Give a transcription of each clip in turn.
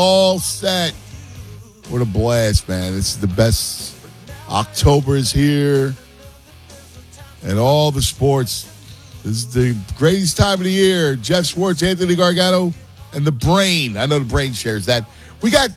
All set. What a blast, man. This is the best. October is here. And all the sports. This is the greatest time of the year. Jeff Schwartz, Anthony Gargano, and the Brain. I know the Brain shares that. We got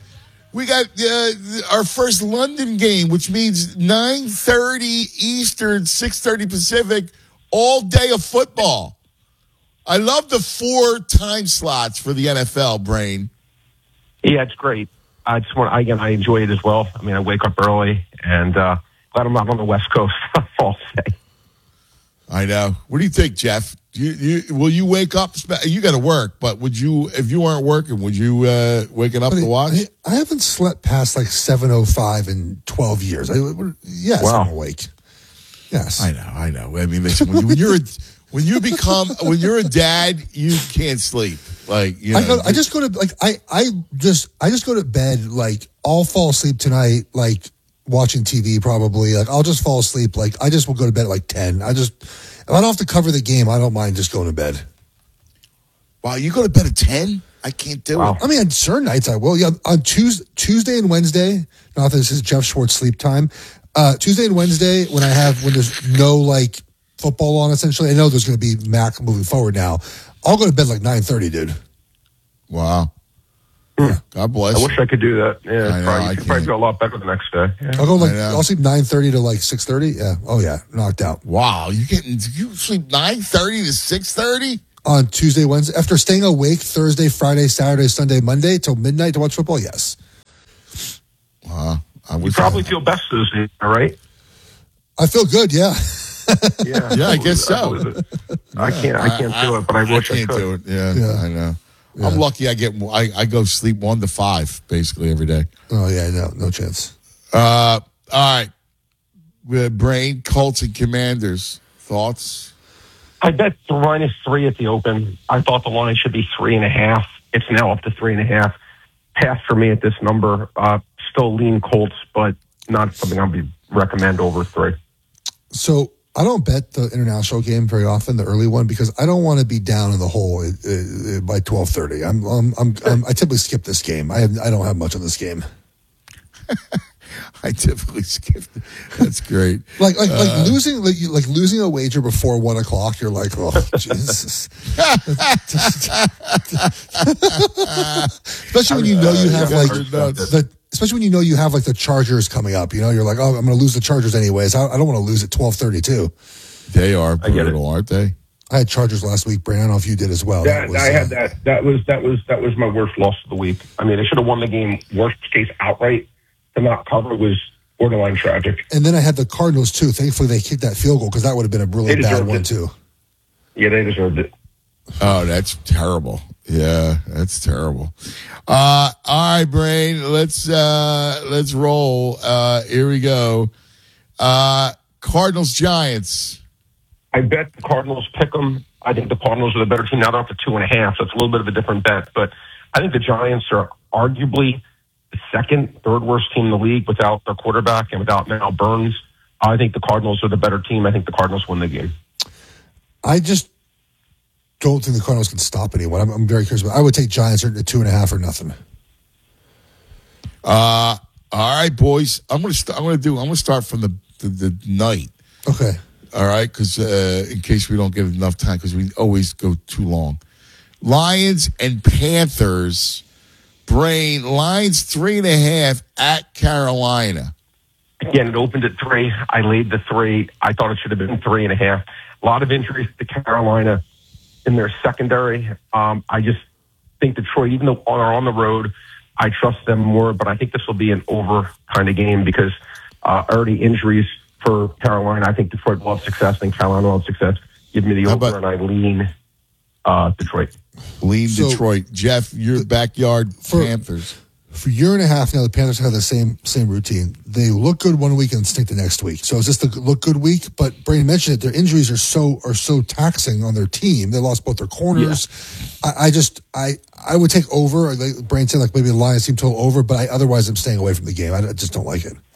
our first London game, which means 9:30 Eastern, 6:30 Pacific, all day of football. I love the 4 time slots for the NFL, Brain. Yeah, it's great. I enjoy it as well. I mean, I wake up early, and glad I'm not on the West Coast on Fall Day. I know. What do you think, Jeff? Will you wake up? You got to work, but would you, if you weren't working, would you waking up to watch? I haven't slept past like 7:05 in 12 years. Yes, wow. I'm awake. Yes, I know. I mean, listen, when you're a dad, you can't sleep. Like, you know, I just go to like I just go to bed. Like, I'll fall asleep tonight. Like, watching TV probably. Like, I'll just fall asleep. Like, I just will go to bed at like 10. If I don't have to cover the game, I don't mind just going to bed. Wow, you go to bed at 10? I can't do it. I mean, on certain nights I will. Yeah, on Tuesday and Wednesday. Not that this is Jeff Schwartz sleep time. Tuesday and Wednesday when there's no like football on, essentially. I know there's going to be MAC moving forward now. I'll go to bed like 9:30, dude. Wow. Yeah. God bless. I wish I could do that. Yeah, you could probably do a lot better the next day. Yeah. I'll sleep 9:30 to like 6:30. Yeah. Oh yeah, knocked out. Wow, you sleep 9:30 to 6:30 on Tuesday, Wednesday after staying awake Thursday, Friday, Saturday, Sunday, Monday till midnight to watch football. Yes. Wow. You probably feel best Tuesday, all right? I feel good. Yeah. Yeah, I guess so. I can't do it, but I wish I could. Do it. Yeah, I know. Yeah. I'm lucky. I go sleep 1 to 5 basically every day. Oh yeah, no chance. All right, Brain, Colts and Commanders thoughts. I bet the line is 3 at the open. I thought the line should be 3.5. It's now up to 3.5. Pass for me at this number. Still lean Colts, but not something I'll recommend over 3. So I don't bet the international game very often, the early one, because I don't want to be down in the hole by 12:30. I typically skip this game. I don't have much of this game. I typically skip. That's great. like losing a wager before 1 o'clock. You're like, oh Jesus. Especially when you know you have especially when you know you have like the Chargers coming up. You know, you're like, oh, I'm going to lose the Chargers anyways. I don't want to lose at 12:32. They are brutal, aren't they? I had Chargers last week, Brandon. I don't know if you did as well. I had that. That was my worst loss of the week. I mean, they should have won the game. Worst case outright. To not cover was borderline tragic. And then I had the Cardinals too. Thankfully, they kicked that field goal because that would have been a really bad one too. Yeah, they deserved it. Oh, that's terrible. Yeah, that's terrible. All right, Brain. Let's roll. Here we go. Cardinals Giants. I bet the Cardinals pick them. I think the Cardinals are the better team. Now they're up to 2.5, so it's a little bit of a different bet. But I think the Giants are arguably the second, third worst team in the league without their quarterback and without Mal Burns. I think the Cardinals are the better team. I think the Cardinals win the game. I just don't think the Cardinals can stop anyone. I'm very curious. I would take Giants at 2.5 or nothing. All right, boys. I'm gonna start from the night. Okay. All right, because in case we don't get enough time, because we always go too long. Lions and Panthers. Brain, Lions 3.5 at Carolina. Again, it opened at 3. I laid the 3. I thought it should have been 3.5. A lot of injuries to Carolina in their secondary. I just think Detroit, even though they're on the road, I trust them more. But I think this will be an over kind of game because already injuries for Carolina. I think Detroit will have success and Carolina will have success. Give me the over, and I lean Detroit. Detroit. Jeff, your backyard Panthers. For a year and a half now, the Panthers have the same routine. They look good one week and stink the next week. So it's just a look good week. But Brandon mentioned it; their injuries are so taxing on their team. They lost both their corners. Yeah. I would take over. Like Brandon said, like maybe the Lions team total over. But otherwise, I'm staying away from the game. I just don't like it.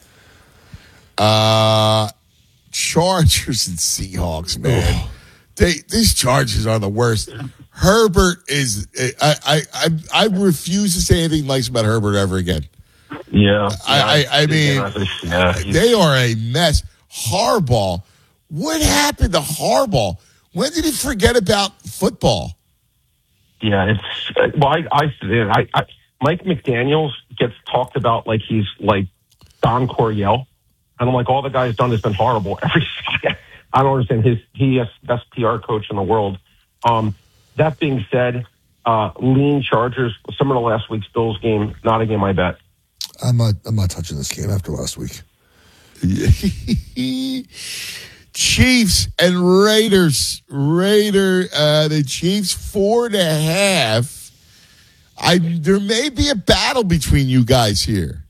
Chargers and Seahawks, man. These Chargers are the worst. Herbert is. I refuse to say anything nice about Herbert ever again. Yeah. I mean, they are a mess. Harbaugh. What happened to Harbaugh? When did he forget about football? Yeah, it's Mike McDaniels gets talked about like he's like Don Coryell, and I'm like, all the guy's done has been horrible. I don't understand. He has the best PR coach in the world. That being said, lean Chargers, similar to last week's Bills game, not a game I bet. I'm not touching this game after last week. Chiefs and Raiders. The Chiefs 4.5. There may be a battle between you guys here.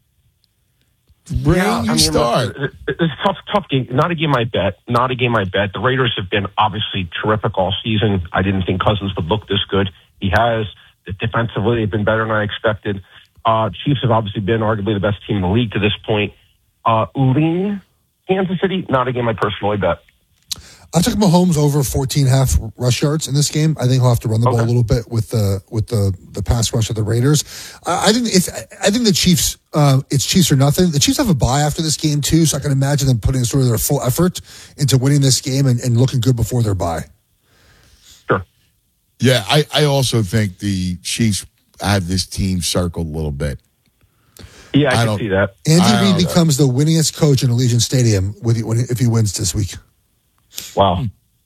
Start. It's a tough game. Not a game I bet. The Raiders have been obviously terrific all season. I didn't think Cousins would look this good. He has. Defensively, they've been better than I expected. Chiefs have obviously been arguably the best team in the league to this point. Lean Kansas City, not a game I personally bet. I took Mahomes over 14.5 rush yards in this game. I think he'll have to run the ball a little bit with the pass rush of the Raiders. I think the Chiefs. It's Chiefs or nothing. The Chiefs have a bye after this game too, so I can imagine them putting sort of their full effort into winning this game and looking good before their bye. Sure. Yeah, I also think the Chiefs have this team circled a little bit. Yeah, I can see that. Andy Reid becomes the winningest coach in Allegiant Stadium if he wins this week. Wow.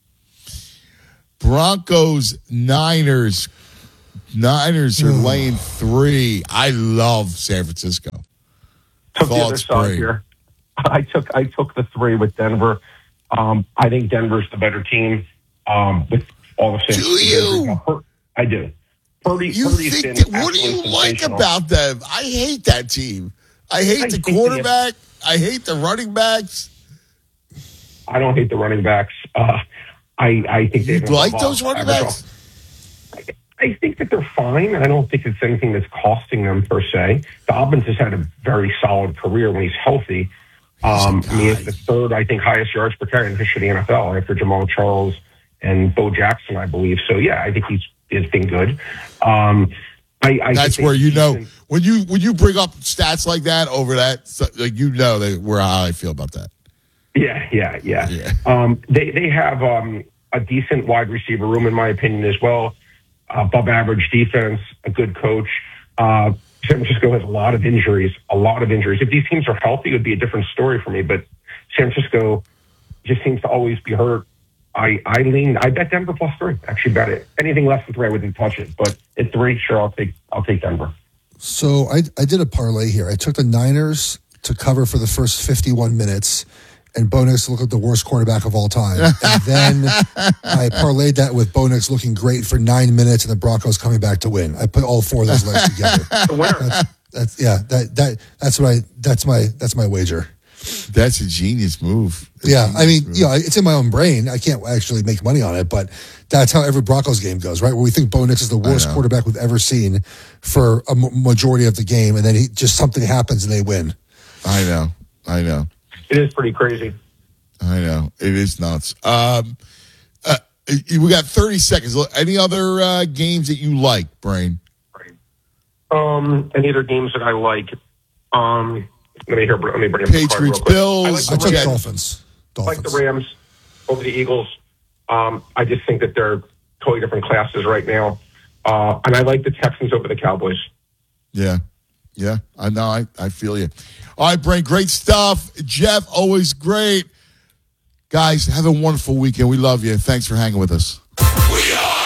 Broncos, Niners. Niners are laying 3. I love San Francisco. Took the other side here. I took the 3 with Denver. I think Denver's the better team. With all the same. Do you? I do. What do you like about them? I hate that team. I hate the quarterback. I hate the running backs. I don't hate the running backs. I think they like those running backs. I think that they're fine. I don't think it's anything that's costing them per se. Dobbins has had a very solid career when he's healthy. He is the third, I think, highest yards per carry in the history of the NFL after Jamal Charles and Bo Jackson, I believe. So yeah, I think he's been good. That's where when you bring up stats like that over that, like how I feel about that. Yeah. They have a decent wide receiver room, in my opinion, as well. Above average defense, a good coach. San Francisco has a lot of injuries. If these teams are healthy, it would be a different story for me. But San Francisco just seems to always be hurt. I bet Denver plus 3. Actually, bet it. Anything less than 3, I wouldn't touch it. But at 3, sure, I'll take Denver. So I did a parlay here. I took the Niners to cover for the first 51 minutes. And Bo Nix looked like the worst quarterback of all time. And then I parlayed that with Bo Nix looking great for 9 minutes and the Broncos coming back to win. I put all 4 of those legs together. That's my wager. That's a genius move. It's in my own brain. I can't actually make money on it, but that's how every Broncos game goes, right? Where we think Bo Nix is the worst quarterback we've ever seen for a majority of the game, and then something happens and they win. I know. It is pretty crazy. I know. It is nuts. We got 30 seconds. Any other games that you like, Brain? Any other games that I like? Let me bring up Patriots, Bills. I took Dolphins. I like the Rams over the Eagles. I just think that they're totally different classes right now. And I like the Texans over the Cowboys. Yeah. I know. I feel you. All right, Brain, great stuff. Jeff, always great. Guys, have a wonderful weekend. We love you. Thanks for hanging with us. We are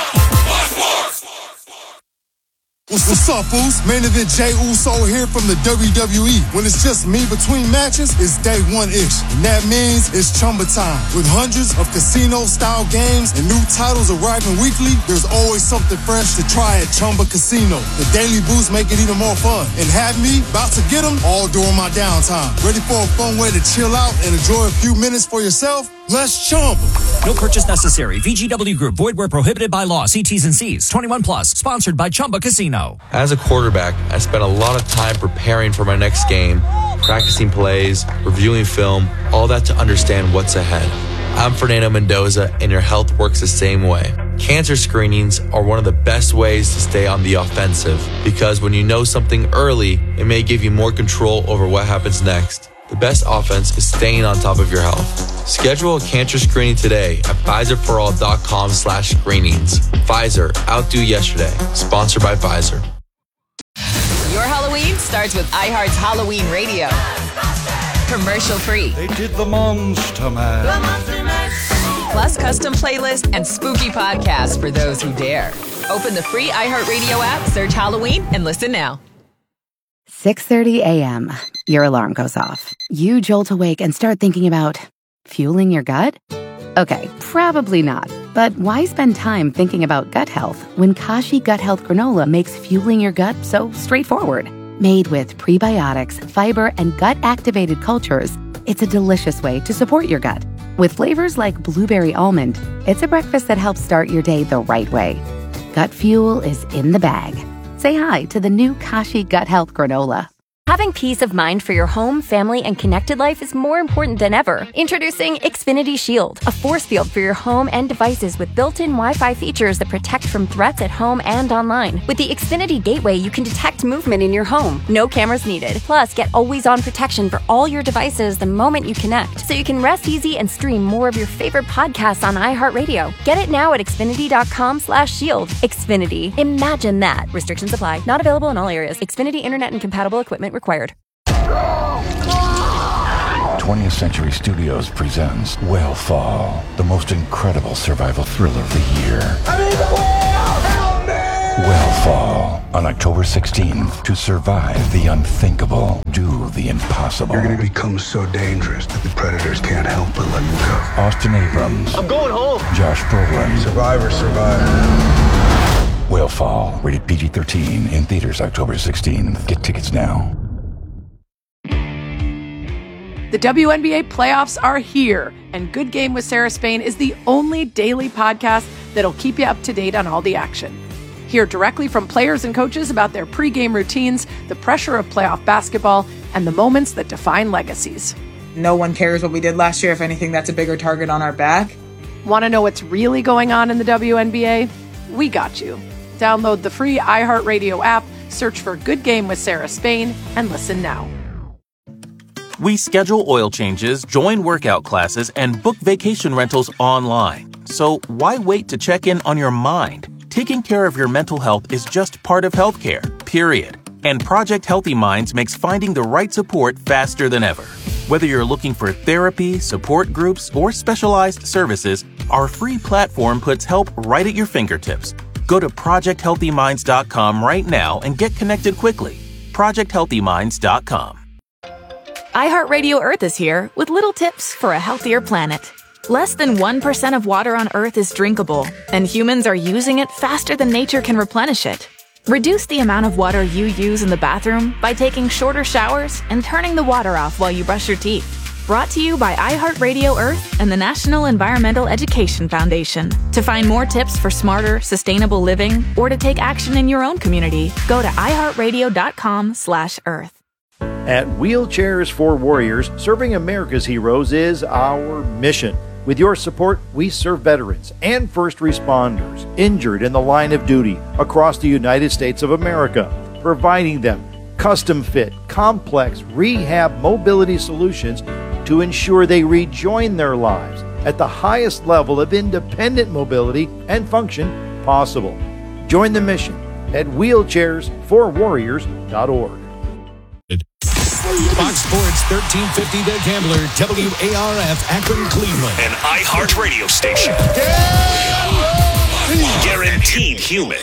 What's up, fools? Main event Jey Uso here from the WWE. When it's just me between matches, it's day one-ish. And that means it's Chumba time. With hundreds of casino-style games and new titles arriving weekly, there's always something fresh to try at Chumba Casino. The daily boosts make it even more fun. And have me about to get them all during my downtime. Ready for a fun way to chill out and enjoy a few minutes for yourself? Let's Chumba. No purchase necessary. VGW Group. Void where prohibited by law. See T's and C's. 21 plus. Sponsored by Chumba Casino. As a quarterback, I spent a lot of time preparing for my next game, practicing plays, reviewing film, all that to understand what's ahead. I'm Fernando Mendoza, and your health works the same way. Cancer screenings are one of the best ways to stay on the offensive because when you know something early, it may give you more control over what happens next. The best offense is staying on top of your health. Schedule a cancer screening today at Pfizerforall.com/screenings. Pfizer, outdo yesterday. Sponsored by Pfizer. Your Halloween starts with iHeart's Halloween Radio. Commercial free. They did the Monster Mash. Plus custom playlists and spooky podcasts for those who dare. Open the free iHeartRadio app, search Halloween, and listen now. 6:30 a.m. Your alarm goes off. You jolt awake and start thinking about fueling your gut? Okay, probably not. But why spend time thinking about gut health when Kashi Gut Health Granola makes fueling your gut so straightforward? Made with prebiotics, fiber, and gut-activated cultures, it's a delicious way to support your gut. With flavors like blueberry almond, it's a breakfast that helps start your day the right way. Gut fuel is in the bag. Say hi to the new Kashi Gut Health Granola. Having peace of mind for your home, family, and connected life is more important than ever. Introducing Xfinity Shield, a force field for your home and devices with built-in Wi-Fi features that protect from threats at home and online. With the Xfinity Gateway, you can detect movement in your home. No cameras needed. Plus, get always-on protection for all your devices the moment you connect, so you can rest easy and stream more of your favorite podcasts on iHeartRadio. Get it now at Xfinity.com/shield. Xfinity. Imagine that. Restrictions apply. Not available in all areas. Xfinity Internet and compatible equipment required. 20th Century Studios presents Whale-Fall, the most incredible survival thriller of the year. Whale-Fall, on October 16th. To survive the unthinkable, do the impossible. You're going to become so dangerous that the predators can't help but let you go. Austin Abrams. I'm going home. Josh Brolin. Survivor, survivor. Whale-Fall, rated PG-13, in theaters October 16th. Get tickets now. The WNBA playoffs are here, and Good Game with Sarah Spain is the only daily podcast that'll keep you up to date on all the action. Hear directly from players and coaches about their pregame routines, the pressure of playoff basketball, and the moments that define legacies. No one cares what we did last year. If anything, that's a bigger target on our back. Want to know what's really going on in the WNBA? We got you. Download the free iHeartRadio app, search for Good Game with Sarah Spain, and listen now. We schedule oil changes, join workout classes, and book vacation rentals online. So why wait to check in on your mind? Taking care of your mental health is just part of healthcare, period. And Project Healthy Minds makes finding the right support faster than ever. Whether you're looking for therapy, support groups, or specialized services, our free platform puts help right at your fingertips. Go to ProjectHealthyMinds.com right now and get connected quickly. ProjectHealthyMinds.com. iHeartRadio Earth is here with little tips for a healthier planet. Less than 1% of water on Earth is drinkable, and humans are using it faster than nature can replenish it. Reduce the amount of water you use in the bathroom by taking shorter showers and turning the water off while you brush your teeth. Brought to you by iHeartRadio Earth and the National Environmental Education Foundation. To find more tips for smarter, sustainable living, or to take action in your own community, go to iHeartRadio.com/Earth. At Wheelchairs for Warriors, serving America's heroes is our mission. With your support, we serve veterans and first responders injured in the line of duty across the United States of America, providing them custom-fit, complex rehab mobility solutions to ensure they rejoin their lives at the highest level of independent mobility and function possible. Join the mission at wheelchairsforwarriors.org. Fox Sports 1350 The Gambler, WARF, Akron, Cleveland. An iHeartRadio station. Guaranteed human.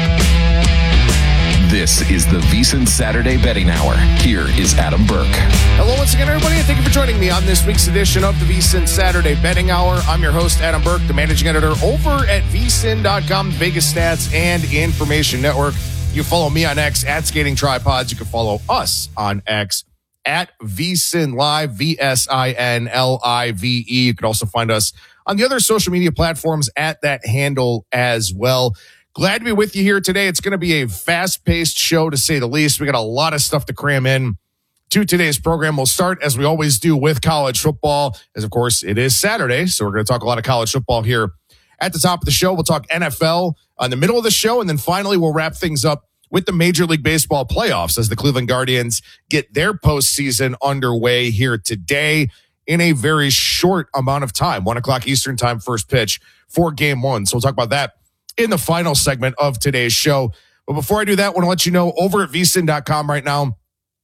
This is the VSiN Saturday Betting Hour. Here is Adam Burke. Hello once again, everybody, and thank you for joining me on this week's edition of the VSiN Saturday Betting Hour. I'm your host, Adam Burke, the managing editor over at VSiN.com, Vegas Stats and Information Network. You follow me on X at Skating Tripods. You can follow us on X at VSiN Live, VSINLIVE. You can also find us on the other social media platforms at that handle as well. Glad to be with you here today. It's going to be a fast-paced show, to say the least. We got a lot of stuff to cram in to today's program. We'll start, as we always do, with college football, as, of course, it is Saturday, so we're going to talk a lot of college football here at the top of the show. We'll talk NFL in the middle of the show, and then finally we'll wrap things up with the Major League Baseball playoffs as the Cleveland Guardians get their postseason underway here today in a very short amount of time. 1 o'clock Eastern time, first pitch for Game 1. So we'll talk about that in the final segment of today's show. But before I do that, I want to let you know over at vsin.com right now,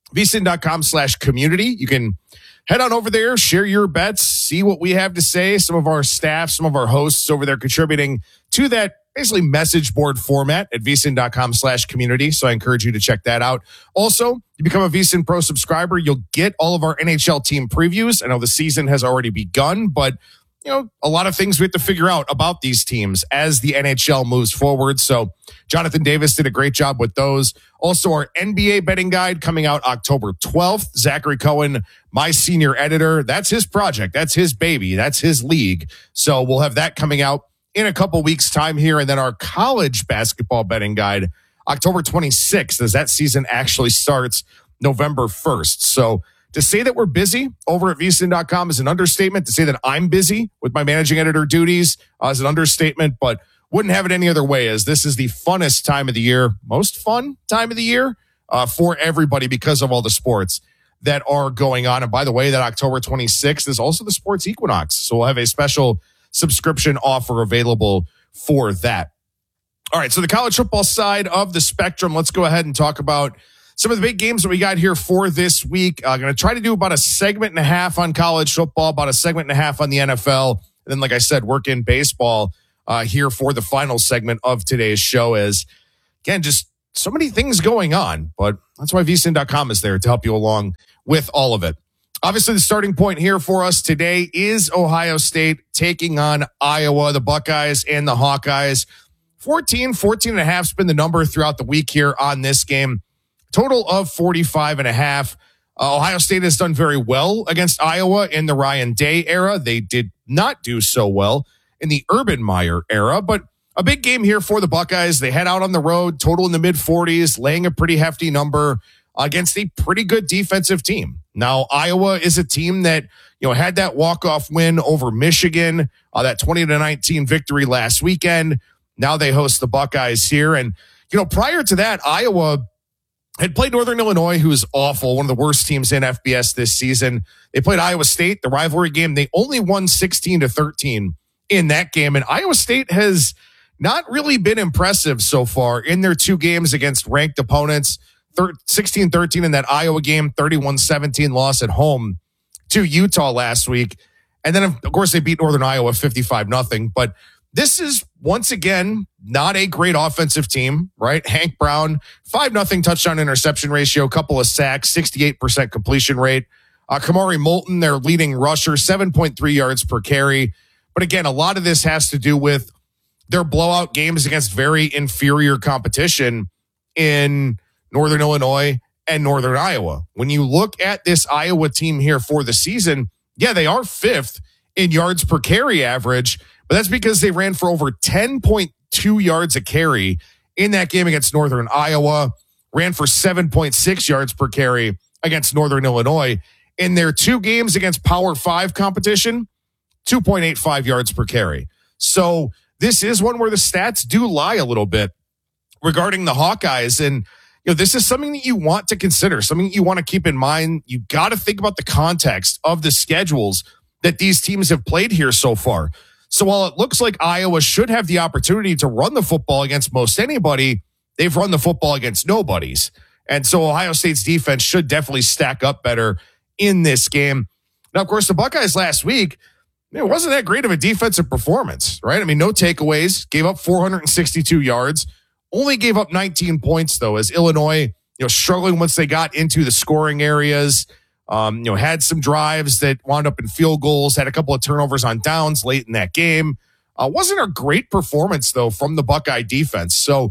vsin.com/community. You can head on over there, share your bets, see what we have to say. Some of our staff, some of our hosts over there contributing to that basically message board format at vsin.com/community. So I encourage you to check that out. Also, you become a VSiN Pro subscriber, you'll get all of our NHL team previews. I know the season has already begun, but a lot of things we have to figure out about these teams as the NHL moves forward. So Jonathan Davis did a great job with those. Also, our NBA betting guide coming out October 12th. Zachary Cohen, my senior editor, that's his project. That's his baby. That's his league. So we'll have that coming out in a couple weeks' time here. And then our college basketball betting guide, October 26th, as that season actually starts November 1st. So to say that we're busy over at vsin.com is an understatement. To say that I'm busy with my managing editor duties is an understatement, but wouldn't have it any other way, as this is the funnest time of the year, most fun time of the year for everybody because of all the sports that are going on. And by the way, that October 26th is also the sports equinox. So we'll have a special subscription offer available for that. All right, so the college football side of the spectrum, let's go ahead and talk about some of the big games that we got here for this week. I'm going to try to do about a segment and a half on college football, about a segment and a half on the NFL. And then, like I said, work in baseball here for the final segment of today's show. As, again, just so many things going on. But that's why vsin.com is there to help you along with all of it. Obviously, the starting point here for us today is Ohio State taking on Iowa, the Buckeyes and the Hawkeyes. 14 and a half has been the number throughout the week here on this game. Total of 45 and a half. Ohio State has done very well against Iowa in the Ryan Day era. They did not do so well in the Urban Meyer era, but a big game here for the Buckeyes. They head out on the road, total in the mid-40s, laying a pretty hefty number against a pretty good defensive team. Now, Iowa is a team that, had that walk-off win over Michigan, that 20-19 victory last weekend. Now they host the Buckeyes here. And, prior to that, Iowa had played Northern Illinois, who is awful, one of the worst teams in FBS this season. They played Iowa State, the rivalry game. They only won 16-13 in that game. And Iowa State has not really been impressive so far in their two games against ranked opponents. 16-13 in that Iowa game, 31-17 loss at home to Utah last week. And then, of course, they beat Northern Iowa 55-0. But this is, once again, not a great offensive team, right? Hank Brown, 5-0 touchdown interception ratio, couple of sacks, 68% completion rate. Kamari Moulton, their leading rusher, 7.3 yards per carry. But again, a lot of this has to do with their blowout games against very inferior competition in Northern Illinois and Northern Iowa. When you look at this Iowa team here for the season, yeah, they are fifth in yards per carry average, but that's because they ran for over 10.2 yards a carry in that game against Northern Iowa, ran for 7.6 yards per carry against Northern Illinois. In their two games against Power 5 competition, 2.85 yards per carry. So this is one where the stats do lie a little bit regarding the Hawkeyes. And this is something that you want to consider, something you want to keep in mind. You got to think about the context of the schedules that these teams have played here so far. So while it looks like Iowa should have the opportunity to run the football against most anybody, they've run the football against nobodies. And so Ohio State's defense should definitely stack up better in this game. Now, of course, the Buckeyes last week, it wasn't that great of a defensive performance, right? I mean, no takeaways, gave up 462 yards. Only gave up 19 points, though, as Illinois, struggling once they got into the scoring areas, had some drives that wound up in field goals, had a couple of turnovers on downs late in that game. Wasn't a great performance, though, from the Buckeye defense. So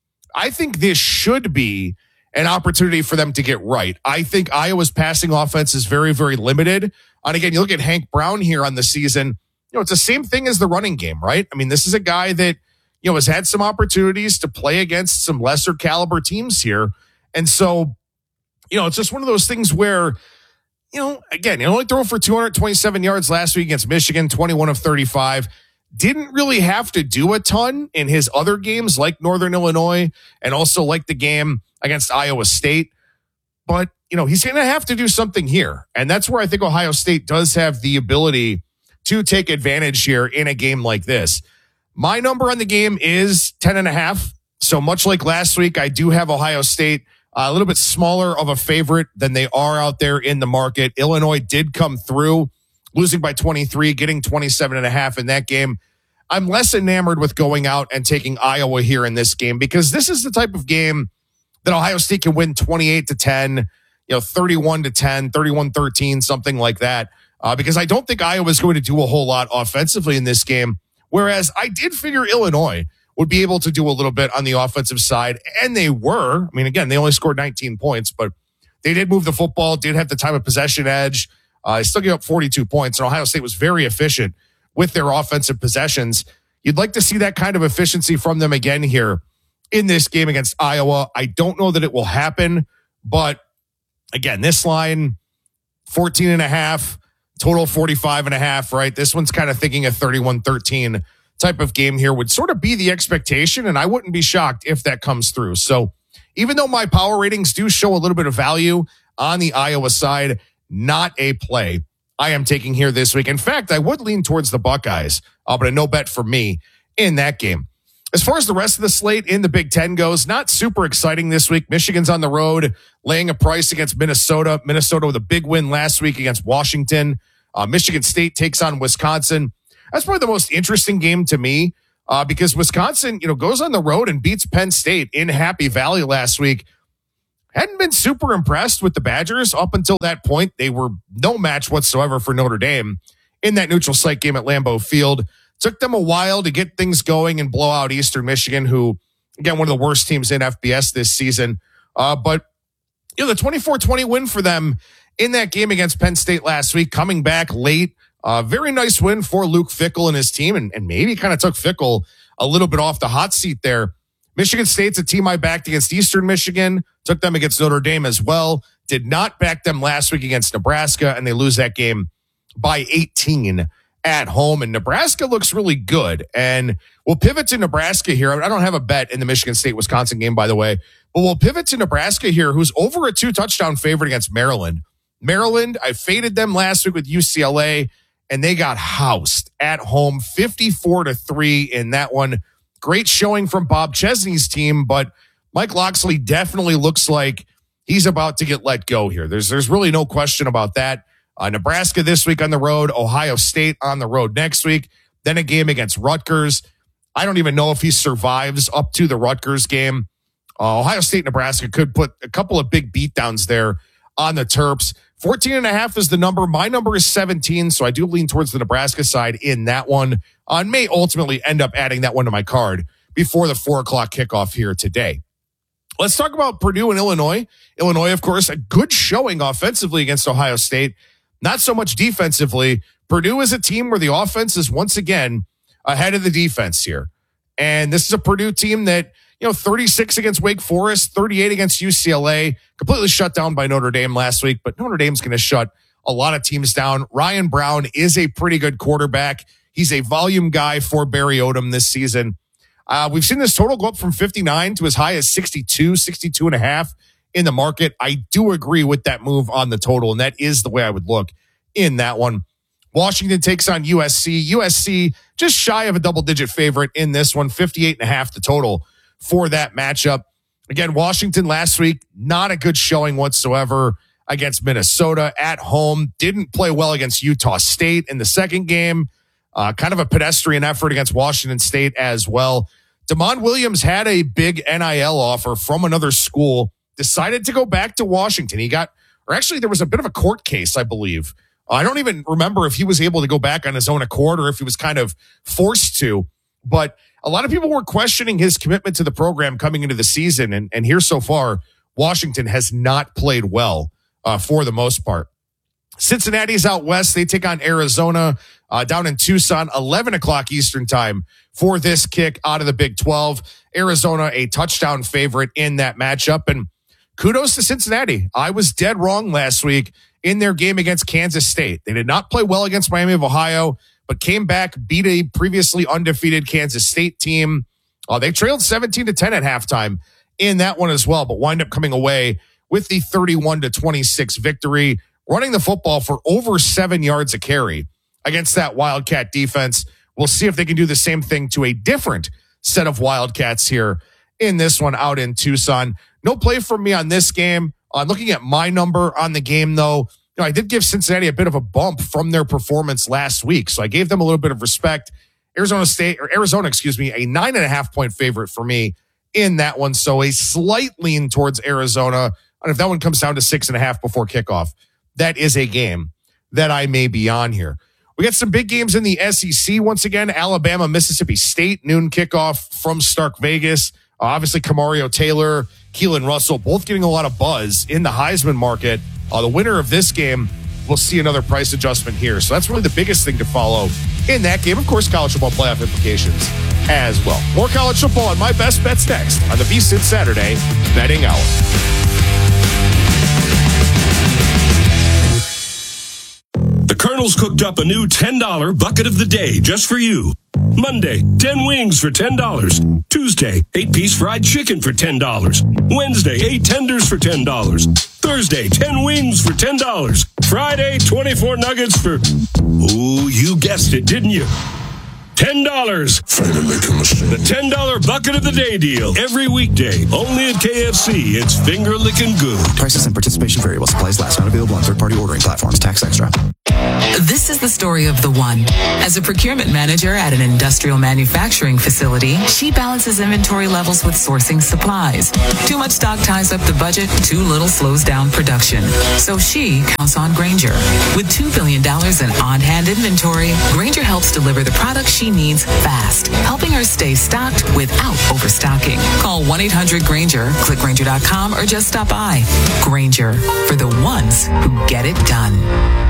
I think this should be an opportunity for them to get right. I think Iowa's passing offense is very, very limited. And again, you look at Hank Brown here on the season, it's the same thing as the running game, right? I mean, this is a guy that, has had some opportunities to play against some lesser caliber teams here. And so, it's just one of those things where, again, he only threw for 227 yards last week against Michigan, 21 of 35. didn't really have to do a ton in his other games like Northern Illinois and also like the game against Iowa State. But, he's going to have to do something here. And that's where I think Ohio State does have the ability to take advantage here in a game like this. My number on the game is 10.5. So much like last week, I do have Ohio State a little bit smaller of a favorite than they are out there in the market. Illinois did come through, losing by 23, getting 27.5 in that game. I'm less enamored with going out and taking Iowa here in this game because this is the type of game that Ohio State can win 28-10, 31-10, 31-13, something like that. Because I don't think Iowa is going to do a whole lot offensively in this game. Whereas I did figure Illinois would be able to do a little bit on the offensive side. And they were. I mean, again, they only scored 19 points, but they did move the football, did have the time of possession edge. Still gave up 42 points. And Ohio State was very efficient with their offensive possessions. You'd like to see that kind of efficiency from them again here in this game against Iowa. I don't know that it will happen, but again, this line, 14.5, total 45.5, right? This one's kind of thinking a 31-13 type of game here would sort of be the expectation, and I wouldn't be shocked if that comes through. So even though my power ratings do show a little bit of value on the Iowa side, not a play I am taking here this week. In fact, I would lean towards the Buckeyes, but a no bet for me in that game. As far as the rest of the slate in the Big Ten goes, not super exciting this week. Michigan's on the road, laying a price against Minnesota. Minnesota with a big win last week against Washington. Michigan State takes on Wisconsin. That's probably the most interesting game to me because Wisconsin, goes on the road and beats Penn State in Happy Valley last week. Hadn't been super impressed with the Badgers up until that point. They were no match whatsoever for Notre Dame in that neutral site game at Lambeau Field. Took them a while to get things going and blow out Eastern Michigan, who, again, one of the worst teams in FBS this season. But the 24-20 win for them in that game against Penn State last week, coming back late. Very nice win for Luke Fickell and his team, and maybe kind of took Fickell a little bit off the hot seat there. Michigan State's a team I backed against Eastern Michigan, took them against Notre Dame as well, did not back them last week against Nebraska, and they lose that game by 18 at home. And Nebraska looks really good. And we'll pivot to Nebraska here. I don't have a bet in the Michigan State-Wisconsin game, by the way, but we'll pivot to Nebraska here, who's over a 2-touchdown favorite against Maryland. Maryland, I faded them last week with UCLA, and they got housed at home, 54-3 in that one. Great showing from Bob Chesney's team, but Mike Locksley definitely looks like he's about to get let go here. There's really no question about that. Nebraska this week on the road, Ohio State on the road next week, then a game against Rutgers. I don't even know if he survives up to the Rutgers game. Ohio State, Nebraska could put a couple of big beatdowns there on the Terps. 14.5 is the number. My number is 17, so I do lean towards the Nebraska side in that one. I may ultimately end up adding that one to my card before the 4 o'clock kickoff here today. Let's talk about Purdue and Illinois. Illinois, of course, a good showing offensively against Ohio State. Not so much defensively. Purdue is a team where the offense is once again ahead of the defense here. And this is a Purdue team that, 36 against Wake Forest, 38 against UCLA, completely shut down by Notre Dame last week, but Notre Dame's going to shut a lot of teams down. Ryan Brown is a pretty good quarterback. He's a volume guy for Barry Odom this season. We've seen this total go up from 59 to as high as 62.5 in the market. I do agree with that move on the total, and that is the way I would look in that one. Washington takes on USC. USC just shy of a double-digit favorite in this one, 58.5 the total for that matchup. Again, Washington last week, not a good showing whatsoever against Minnesota at home. Didn't play well against Utah State in the second game. Kind of a pedestrian effort against Washington State as well. DeMond Williams had a big NIL offer from another school, decided to go back to Washington. There was a bit of a court case, I believe. I don't even remember if he was able to go back on his own accord or if he was kind of forced to, but a lot of people were questioning his commitment to the program coming into the season. And here so far, Washington has not played well for the most part. Cincinnati's out west. They take on Arizona down in Tucson, 11 o'clock Eastern time for this kick out of the Big 12. Arizona, a touchdown favorite in that matchup. And kudos to Cincinnati. I was dead wrong last week in their game against Kansas State. They did not play well against Miami of Ohio, but came back, beat a previously undefeated Kansas State team. They trailed 17-10 at halftime in that one as well, but wind up coming away with the 31-26 victory, running the football for over 7 yards a carry against that Wildcat defense. We'll see if they can do the same thing to a different set of Wildcats here in this one out in Tucson. No play from me on this game. Looking at my number on the game, though, I did give Cincinnati a bit of a bump from their performance last week, so I gave them a little bit of respect. Arizona, a 9.5-point favorite for me in that one, so a slight lean towards Arizona. And if that one comes down to 6.5 before kickoff, that is a game that I may be on here. We got some big games in the SEC once again. Alabama, Mississippi State, noon kickoff from Stark Vegas. Obviously, Kamario Taylor, Keelan Russell, both getting a lot of buzz in the Heisman market. The winner of this game will see another price adjustment here. So that's really the biggest thing to follow in that game. Of course, college football playoff implications as well. More college football and my best bets next on the VSiN Saturday Betting Hour. The Colonel's cooked up a new $10 bucket of the day just for you. Monday, 10 wings for $10. Tuesday, 8-piece fried chicken for $10. Wednesday, 8 tenders for $10. Thursday, 10 wings for $10. Friday, 24 nuggets for... Ooh, you guessed it, didn't you? $10. The $10 bucket of the day deal. Every weekday. Only at KFC. It's finger licking good. Prices and participation variable. Supplies last. Not available on third-party ordering platforms. Tax extra. This is the story of the one. As a procurement manager at an industrial manufacturing facility, she balances inventory levels with sourcing supplies. Too much stock ties up the budget, too little slows down production. So she counts on Grainger. With $2 billion in on-hand inventory, Grainger helps deliver the products she needs fast, helping her stay stocked without overstocking. Call 1-800-GRAINGER, click Grainger.com, or just stop by. Grainger, for the ones who get it done.